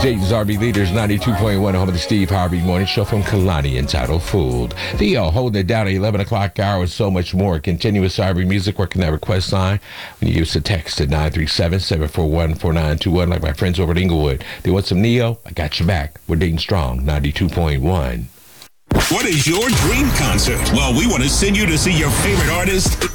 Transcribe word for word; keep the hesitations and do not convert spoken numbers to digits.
Dayton's R V Leaders ninety-two point one, home of the Steve Harvey Morning Show from Kalani, entitled Fooled. Theo, holding it down at eleven o'clock hour with so much more. Continuous R V music, working that request line. When you use the text at nine three seven, seven four one, four nine two one, like my friends over at Inglewood. They want some Neo? I got your back. We're Dayton Strong, ninety-two point one. What is your dream concert? Well, we want to send you to see your favorite artist